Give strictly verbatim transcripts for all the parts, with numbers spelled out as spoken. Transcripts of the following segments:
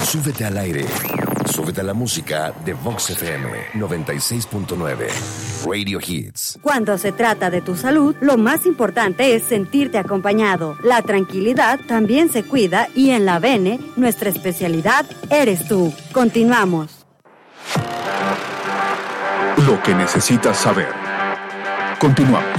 Súbete al aire. Súbete a la música de Vox F M noventa y seis punto nueve. Radio Hits. Cuando se trata de tu salud, lo más importante es sentirte acompañado. La tranquilidad también se cuida y en la Bene, nuestra especialidad eres tú. Continuamos. Lo que necesitas saber. Continuamos.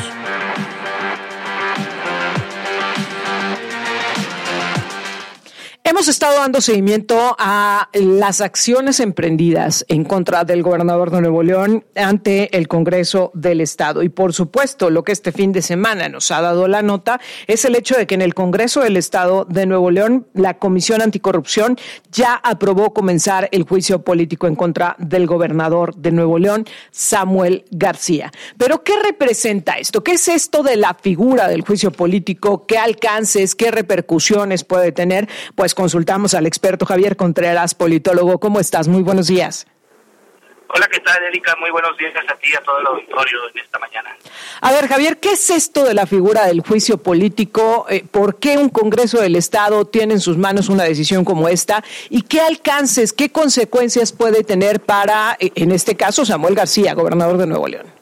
Hemos estado dando seguimiento a las acciones emprendidas en contra del gobernador de Nuevo León ante el Congreso del Estado. Y por supuesto, lo que este fin de semana nos ha dado la nota es el hecho de que en el Congreso del Estado de Nuevo León, la Comisión Anticorrupción ya aprobó comenzar el juicio político en contra del gobernador de Nuevo León, Samuel García. Pero, ¿qué representa esto? ¿Qué es esto de la figura del juicio político? ¿Qué alcances, qué repercusiones puede tener? Pues consultamos al experto Javier Contreras, politólogo. ¿Cómo estás? Muy buenos días. Hola, ¿qué tal, Erika? Muy buenos días a ti y a todo el auditorio en esta mañana. A ver, Javier, ¿qué es esto de la figura del juicio político? Eh, ¿Por qué un Congreso del Estado tiene en sus manos una decisión como esta? ¿Y qué alcances, qué consecuencias puede tener para, en este caso, Samuel García, gobernador de Nuevo León?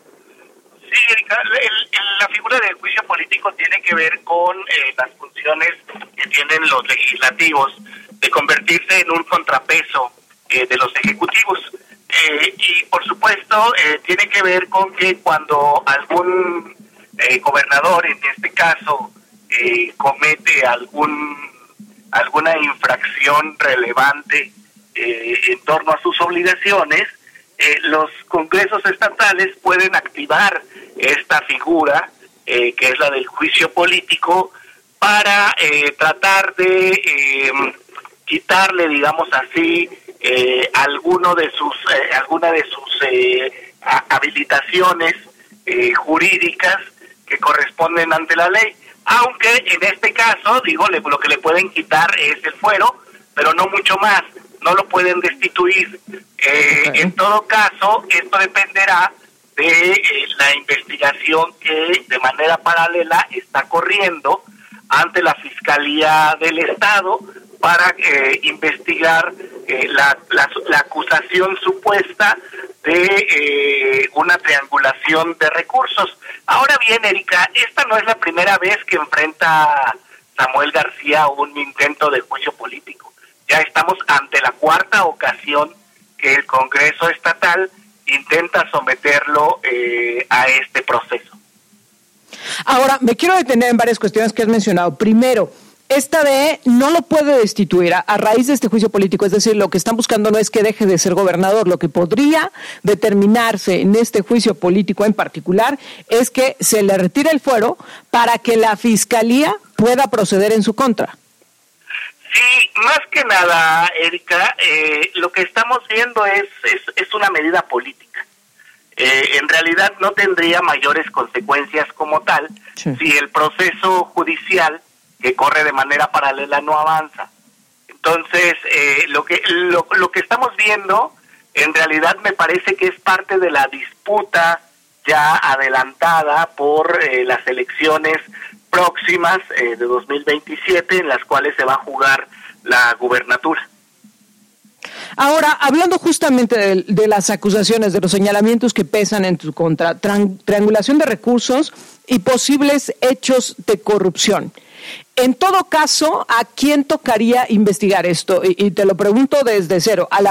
Sí, Erika, el, el, la figura del juicio político tiene que ver con eh, las funciones que tienen los legislativos de convertirse en un contrapeso eh, de los ejecutivos. Eh, y, por supuesto, eh, tiene que ver con que cuando algún eh, gobernador, en este caso, eh, comete algún alguna infracción relevante eh, en torno a sus obligaciones, eh, los congresos estatales pueden activar esta figura, eh, que es la del juicio político, para eh, tratar de eh, quitarle, digamos así, eh, alguno de sus, eh, alguna de sus eh, habilitaciones eh, jurídicas que corresponden ante la ley. Aunque en este caso, digo, le, lo que le pueden quitar es el fuero, pero no mucho más, no lo pueden destituir. Eh, okay. En todo caso, esto dependerá de eh, la investigación que de manera paralela está corriendo ante la Fiscalía del Estado para eh, investigar eh, la, la, la acusación supuesta de eh, una triangulación de recursos. Ahora bien, Erika, esta no es la primera vez que enfrenta Samuel García un intento de juicio político. Ya estamos ante la cuarta ocasión que el Congreso Estatal intenta someterlo eh, a este proceso. Ahora, me quiero detener en varias cuestiones que has mencionado. Primero, esta de no lo puede destituir a, a raíz de este juicio político, es decir, lo que están buscando no es que deje de ser gobernador, lo que podría determinarse en este juicio político en particular es que se le retire el fuero para que la Fiscalía pueda proceder en su contra. Sí, más que nada, Erika, eh, lo que estamos viendo es, es, es una medida política. Eh, en realidad no tendría mayores consecuencias como tal sí. si el proceso judicial que corre de manera paralela no avanza. Entonces, eh, lo que lo, lo que estamos viendo, en realidad me parece que es parte de la disputa ya adelantada por eh, las elecciones próximas eh, de dos mil veintisiete, en las cuales se va a jugar la gubernatura. Ahora, hablando justamente de, de las acusaciones, de los señalamientos que pesan en tu contra, tran, triangulación de recursos y posibles hechos de corrupción. En todo caso, ¿a quién tocaría investigar esto? Y, y te lo pregunto desde cero. ¿A la